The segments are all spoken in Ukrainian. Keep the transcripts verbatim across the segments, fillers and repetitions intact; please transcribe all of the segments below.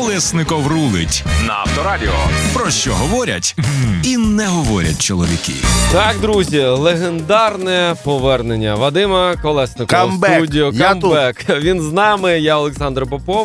Колесников рулить на Авторадіо. Про що говорять і не говорять чоловіки. Так, друзі, легендарне повернення Вадима Колесникова в студію. Камбек. Він з нами, я Олександр Попов.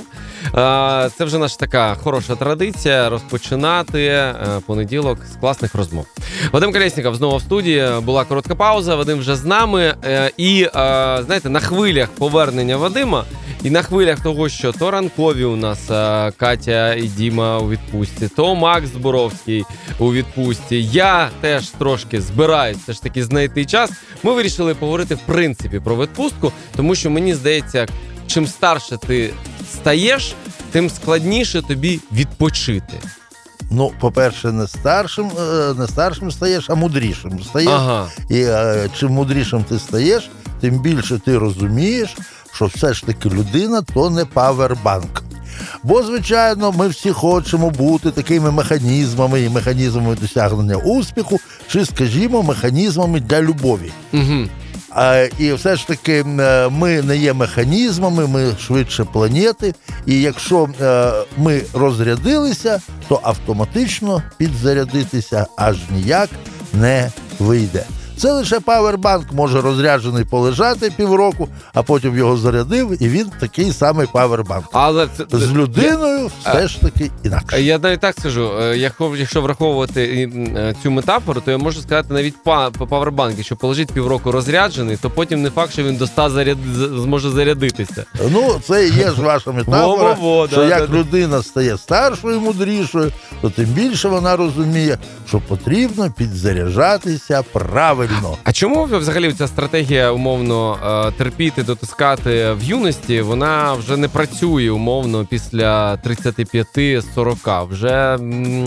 Це вже наша така хороша традиція розпочинати понеділок з класних розмов. Вадим Колєсніков знову в студії, була коротка пауза, Вадим вже з нами. І, знаєте, на хвилях повернення Вадима і на хвилях того, що то ранкові у нас Катя і Діма у відпустці, то Макс Зборовський у відпустці, я теж трошки збираюсь все ж таки знайти час, ми вирішили поговорити в принципі про відпустку, тому що мені здається, чим старше ти стаєш, тим складніше тобі відпочити. Ну, по-перше, не старшим, не старшим стаєш, а мудрішим стаєш. Ага. І а, чим мудрішим ти стаєш, тим більше ти розумієш, що все ж таки людина – то не павербанк. Бо, звичайно, ми всі хочемо бути такими механізмами і механізмами досягнення успіху, чи, скажімо, механізмами для любові. Угу. А, і все ж таки ми не є механізмами, ми швидше планети. І якщо е, ми розрядилися, то автоматично підзарядитися аж ніяк не вийде. Це лише павербанк може розряджений полежати півроку, а потім його зарядив, і він такий самий павербанк. Але це, з людиною я, все ж таки інакше. Я навіть так скажу, якщо враховувати цю метафору, то я можу сказати навіть павербанк, якщо полежить півроку розряджений, то потім не факт, що він до ста заряд... зможе зарядитися. Ну, це і є ж ваша метафора, Во-во-во, що да, як да, людина стає старшою, мудрішою, то тим більше вона розуміє, що потрібно підзаряджатися правильно. А чому взагалі ця стратегія умовно терпіти, дотискати в юності, вона вже не працює умовно після тридцять п'ять сорок, вже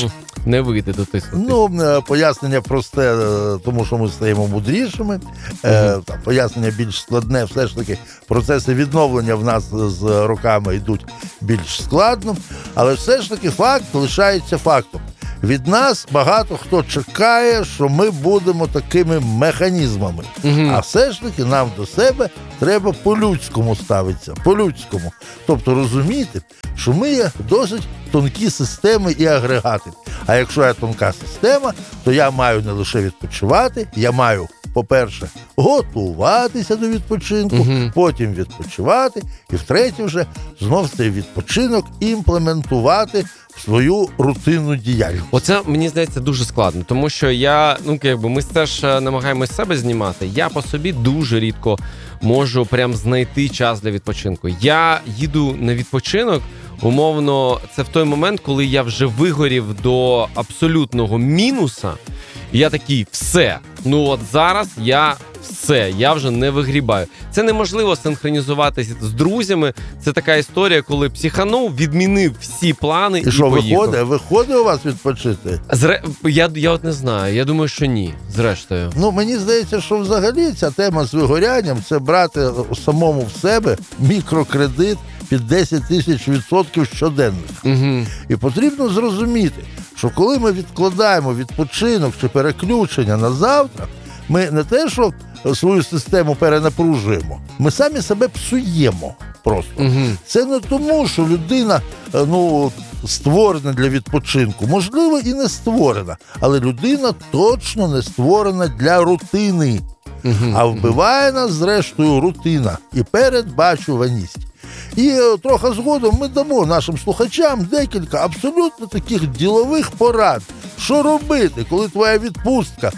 не вийде дотиснути? Ну, пояснення просте, тому що ми стаємо мудрішими. Угу. Пояснення більш складне, все ж таки процеси відновлення в нас з роками йдуть більш складно, але все ж таки факт лишається фактом. Від нас багато хто чекає, що ми будемо такими механізмами. Угу. А все ж таки нам до себе треба по-людському ставитися, по-людському. Тобто розуміти, що ми є досить тонкі системи і агрегати. А якщо я тонка система, то я маю не лише відпочивати, я маю, по-перше, готуватися до відпочинку, угу. потім відпочивати, і втретє вже знов цей відпочинок імплементувати в свою рутинну діяльність. Оце, мені здається, дуже складно, тому що я, ну, якби ми теж намагаємось себе знімати, я по собі дуже рідко можу прям знайти час для відпочинку. Я їду на відпочинок, умовно, це в той момент, коли я вже вигорів до абсолютного мінуса, і я такий, все, ну от зараз я все, я вже не вигрібаю. Це неможливо синхронізуватися з друзями. Це така історія, коли психанув, відмінив всі плани і, і що, поїхав. Виходить, виходить у вас відпочити? Зре... Я, я от не знаю, я думаю, що ні, зрештою. Ну, мені здається, що взагалі ця тема з вигорянням – це брати самому в себе мікрокредит під десять тисяч відсотків щоденних. Угу. І потрібно зрозуміти, що коли ми відкладаємо відпочинок чи переключення на завтра, ми не те, що свою систему перенапружуємо, ми самі себе псуємо просто. Угу. Це не тому, що людина, ну, створена для відпочинку. Можливо, і не створена, але людина точно не створена для рутини. Угу. А вбиває нас, зрештою, рутина і передбачуваність. І трохи згодом ми дамо нашим слухачам декілька абсолютно таких ділових порад. Що робити, коли твоя відпустка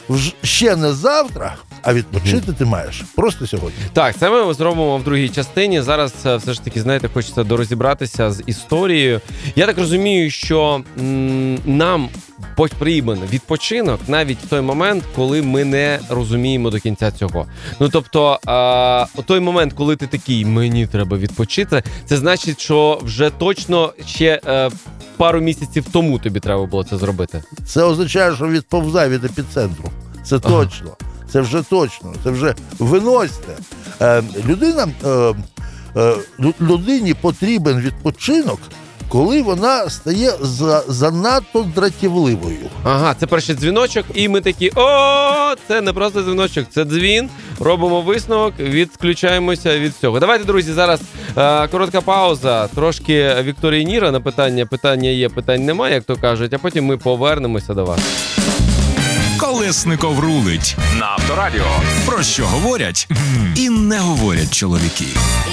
ще не завтра, а відпочити ти маєш просто сьогодні. Так, це ми зробимо в другій частині. Зараз все ж таки, знаєте, хочеться дорозібратися з історією. Я так розумію, що м- нам потрібен відпочинок навіть в той момент, коли ми не розуміємо до кінця цього. Ну, тобто, а, у той момент, коли ти такий, мені треба відпочити, це значить, що вже точно ще а, пару місяців тому тобі треба було це зробити. Це означає, що відповзай від епіцентру. Це точно. Ага. Це вже точно. Це вже виносьте. Е, людина, е, е, людині потрібен відпочинок, коли вона стає за, занадто дратівливою. Ага, це перший дзвіночок, і ми такі, о, це не просто дзвіночок, це дзвін. Робимо висновок, відключаємося від всього. Давайте, друзі, зараз е, коротка пауза, трошки Вікторії Ніра на питання. Питання є, питань немає, як то кажуть, а потім ми повернемося до вас. Колесников рулить на Авторадіо. Про що говорять і не говорять чоловіки.